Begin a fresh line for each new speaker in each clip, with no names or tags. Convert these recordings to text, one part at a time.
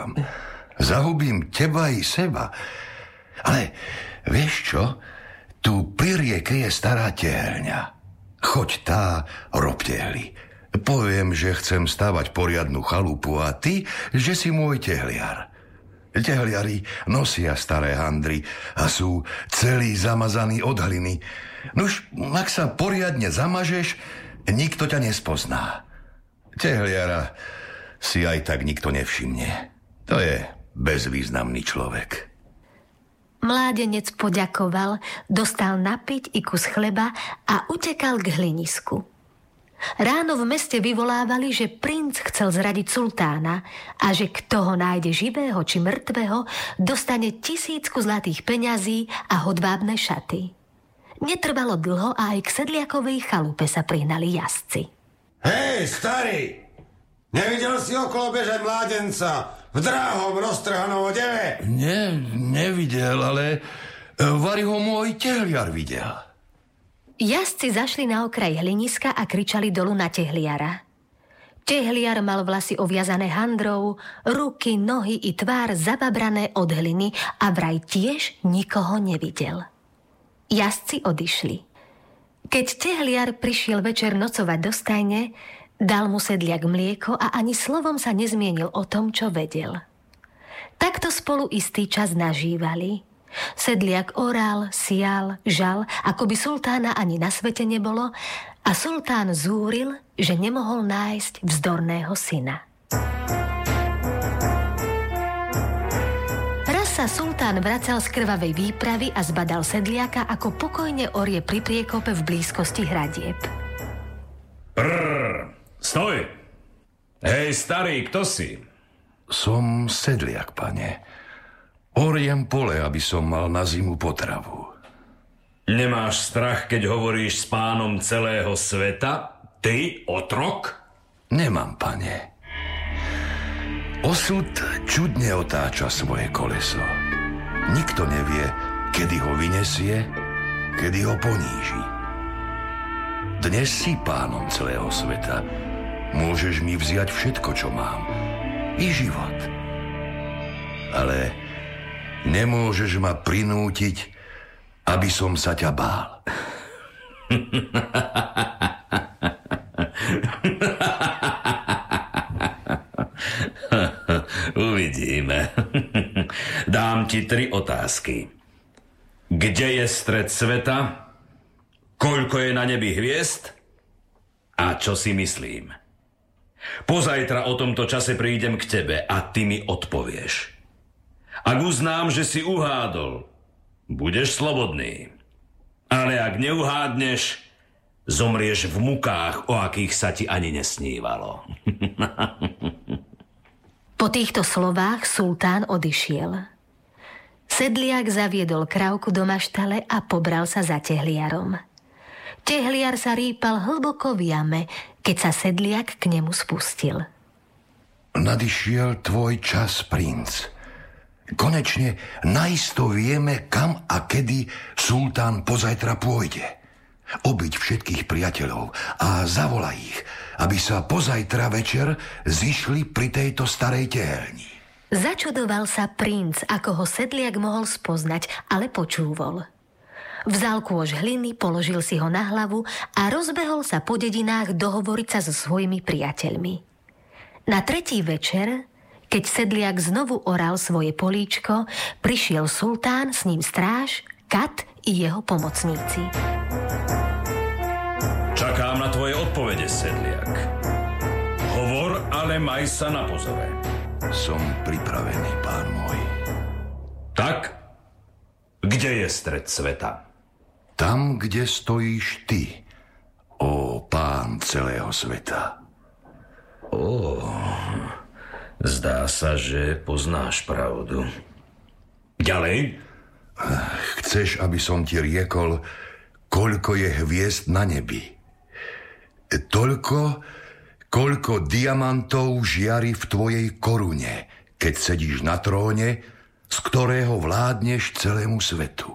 nechám. Zahubím teba i seba. Ale vieš čo? Tu pri rieke je stará tehelňa. Choď tá, rob tehly. Poviem, že chcem stavať poriadnu chalupu a ty, že si môj tehliar. Tehliari nosia staré handry a sú celí zamazaní od hliny. Nuž, ak sa poriadne zamažeš, nikto ťa nespozná. Tehliara si aj tak nikto nevšimne. To je bezvýznamný človek.
Mládenec poďakoval, dostal napiť i kus chleba a utekal k hlinisku. Ráno v meste vyvolávali, že princ chcel zradiť sultána a že kto ho nájde živého či mŕtvého, dostane 1000 zlatých peňazí a hodvábne šaty. Netrvalo dlho a aj k sedliakovej chalupe sa prihnali jazdci.
Hej, starý! Nevidel si okolo bežať mládenca v dráhom roztrhanom odeve?
Nevidel, ale vari ho môj tehliar videl.
Jazdci zašli na okraj hliniska a kričali dolu na tehliara. Tehliar mal vlasy oviazané handrou, ruky, nohy i tvár zababrané od hliny a vraj tiež nikoho nevidel. Jazdci odišli. Keď tehliar prišiel večer nocovať do stajne, dal mu sedliak mlieko a ani slovom sa nezmienil o tom, čo vedel. Takto spolu istý čas nažívali. Sedliak oral, sial, žal, ako by sultána ani na svete nebolo, a sultán zúril, že nemohol nájsť vzdorného syna. Raz sa sultán vracal z krvavej výpravy a zbadal sedliaka, ako pokojne orie pri priekope v blízkosti hradieb.
Stoj! Hej, starý, kto si?
Som sedliak, pane. Oriem pole, aby som mal na zimu potravu.
Nemáš strach, keď hovoríš s pánom celého sveta? Ty, otrok?
Nemám, pane. Osud čudne otáča svoje koleso. Nikto nevie, kedy ho vyniesie, kedy ho poníži. Dnes si pánom celého sveta. Môžeš mi vziať všetko, čo mám. I život. Ale nemôžeš ma prinútiť, aby som sa ťa bál.
Uvidíme. Dám ti 3 otázky. Kde je stred sveta? Koľko je na nebi hviezd? A čo si myslím? Pozajtra o tomto čase prídem k tebe a ty mi odpovieš. Ak uznám, že si uhádol, budeš slobodný. Ale ak neuhádneš, zomrieš v mukách, o akých sa ti ani nesnívalo.
Po týchto slovách sultán odišiel. Sedliak zaviedol krávku do maštale a pobral sa za tehliarom. Tehliar sa rýpal hlboko v jame, keď sa sedliak k nemu spustil.
Nadišiel tvoj čas, princ. Konečne naisto vieme, kam a kedy sultán pozajtra pôjde. Obiť všetkých priateľov a zavolaj ich, aby sa pozajtra večer zišli pri tejto starej tehelni.
Začudoval sa princ, ako ho sedliak mohol spoznať, ale počúvol. Vzal kôž hliny, položil si ho na hlavu a rozbehol sa po dedinách dohovoriť sa so svojimi priateľmi. Na 3. večer, keď sedliak znovu oral svoje políčko, prišiel sultán, s ním stráž, kat i jeho pomocníci.
Čakám na tvoje odpovede, sedliak. Hovor, ale maj sa na pozore.
Som pripravený, pán môj.
Tak, kde je stred sveta?
Tam, kde stojíš ty, ó pán celého sveta.
Zdá sa, že poznáš pravdu. Ďalej?
Chceš, aby som ti riekol, koľko je hviezd na nebi? Toľko, koľko diamantov žiari v tvojej korune, keď sedíš na tróne, z ktorého vládneš celému svetu.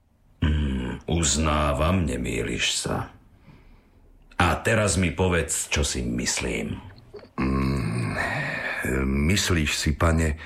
Uznávam, nemýliš sa. A teraz mi povedz, čo si myslím.
Myslíš si, pane,